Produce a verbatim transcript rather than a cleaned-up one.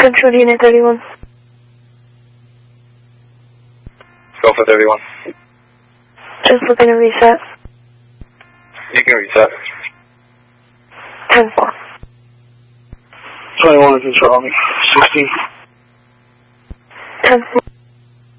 Control unit thirty-one. Go for thirty-one. Just looking to reset. You can reset. ten four. twenty-one, control me. sixteen. ten four.